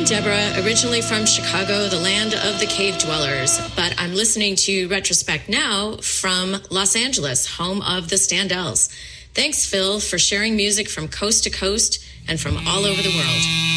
Deborah, originally from Chicago, the land of the cave dwellers, but I'm listening to Retrospect now from Los Angeles, home of the Standells. Thanks, Phil, for sharing music from coast to coast and from all over the world.